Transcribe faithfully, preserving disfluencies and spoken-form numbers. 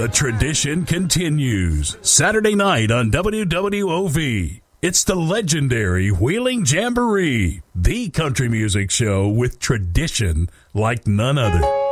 The tradition continues. Saturday night on W W O V. It's the legendary Wheeling Jamboree, the country music show with tradition like none other.